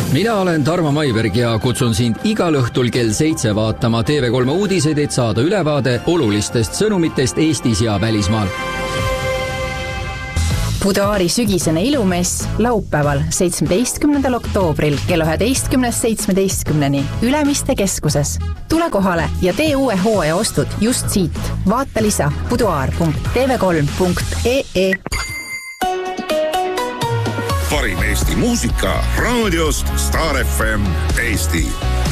Mina olen Tarmo Maiberg ja kutsun sind igal õhtul kell 7 vaatama TV3 uudiseid, et saada ülevaade olulistest sõnumitest Eestis ja välismaal. Buduaari sügisene ilumess laupäeval 17. oktoobril kella 11.17 Ülemiste keskuses. Tule kohale ja tee uue hooaja ostud just siit. Vaata lisa buduaar.tv3.ee. Parim Eesti muusika raadiost Star FM Eesti.